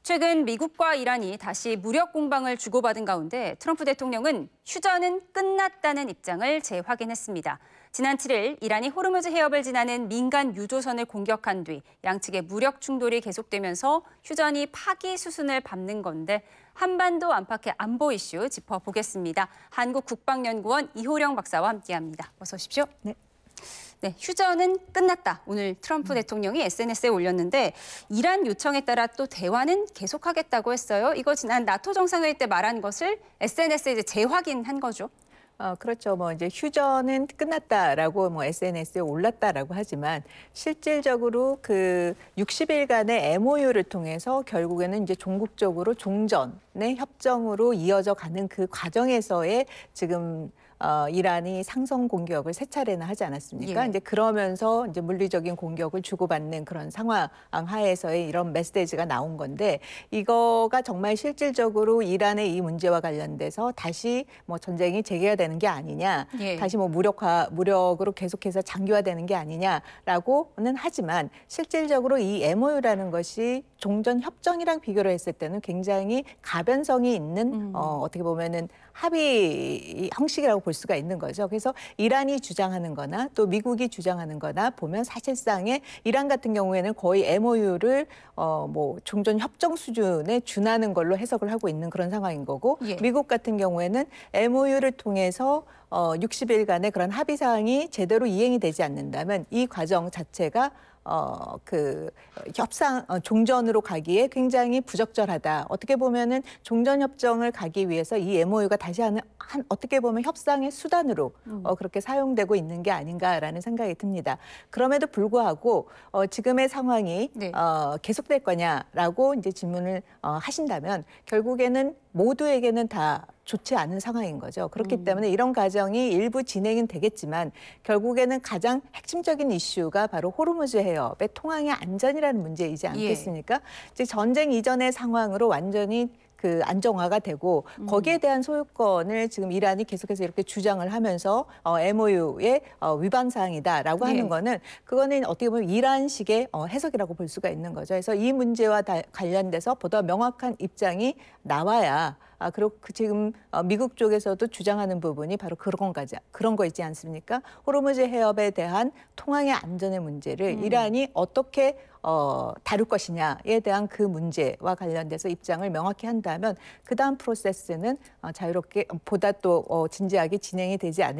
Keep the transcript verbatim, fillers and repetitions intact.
최근 미국과 이란이 다시 무력 공방을 주고받은 가운데 트럼프 대통령은 휴전은 끝났다는 입장을 재확인했습니다. 지난 칠 일 이란이 호르무즈 해협을 지나는 민간 유조선을 공격한 뒤 양측의 무력 충돌이 계속되면서 휴전이 파기 수순을 밟는 건데 한반도 안팎의 안보 이슈 짚어보겠습니다. 한국국방연구원 이호령 박사와 함께합니다. 어서 오십시오. 네. 네, 휴전은 끝났다. 오늘 트럼프 음. 대통령이 에스엔에스에 올렸는데 이란 요청에 따라 또 대화는 계속하겠다고 했어요. 이거 지난 나토 정상회의 때 말한 것을 에스엔에스에 이제 재확인한 거죠. 어, 그렇죠. 뭐 이제 휴전은 끝났다라고 뭐 에스엔에스에 올랐다라고 하지만 실질적으로 그 육십 일간의 엠오유를 통해서 결국에는 이제 종국적으로 종전의 협정으로 이어져 가는 그 과정에서의 지금 어, 이란이 상성 공격을 세 차례나 하지 않았습니까? 예. 이제 그러면서 이제 물리적인 공격을 주고받는 그런 상황 하에서의 이런 메시지가 나온 건데 이거가 정말 실질적으로 이란의 이 문제와 관련돼서 다시 뭐 전쟁이 재개가 되는 게 아니냐, 예. 다시 뭐 무력화, 무력으로 계속해서 장기화되는 게 아니냐라고는 하지만 실질적으로 이 엠오유라는 것이 종전 협정이랑 비교를 했을 때는 굉장히 가변성이 있는 음. 어, 어떻게 보면은 합의 형식이라고 볼 수가 있는 거죠. 그래서 이란이 주장하는 거나 또 미국이 주장하는 거나 보면 사실상의 이란 같은 경우에는 거의 엠오유를 어, 뭐 종전 협정 수준에 준하는 걸로 해석을 하고 있는 그런 상황인 거고 예. 미국 같은 경우에는 엠오유를 통해서 어, 육십 일간의 그런 합의 사항이 제대로 이행이 되지 않는다면 이 과정 자체가 어, 그 협상 어, 종전으로 가기에 굉장히 부적절하다. 어떻게 보면은 종전 협정을 가기 위해서 이 엠오유가 다시 하는 한 어떻게 보면 협상의 수단으로 음. 어, 그렇게 사용되고 있는 게 아닌가라는 생각이 듭니다. 그럼에도 불구하고 어, 지금의 상황이 네. 어, 계속될 거냐라고 이제 질문을 어, 하신다면 결국에는 모두에게는 다 좋지 않은 상황인 거죠. 그렇기 음. 때문에 이런 과정이 일부 진행은 되겠지만 결국에는 가장 핵심적인 이슈가 바로 호르무즈 해협의 통항의 안전이라는 문제이지 않겠습니까? 예. 이제 전쟁 이전의 상황으로 완전히 그 안정화가 되고 음. 거기에 대한 소유권을 지금 이란이 계속해서 이렇게 주장을 하면서 어, 엠오유의 어, 위반 사항이다라고 예. 하는 거는 그거는 어떻게 보면 이란식의 어, 해석이라고 볼 수가 있는 거죠. 그래서 이 문제와 다, 관련돼서 보다 명확한 입장이 나와야 아, 그리고 그 지금 어, 미국 쪽에서도 주장하는 부분이 바로 그런 거지, 그런 거 있지 않습니까? 호르무즈 해협에 대한 통항의 안전의 문제를 음. 이란이 어떻게 어, 다룰 것이냐에 대한 그 문제와 관련돼서 입장을 명확히 한다면 그 다음 프로세스는 어, 자유롭게 보다 또 어, 진지하게 진행이 되지 않을까.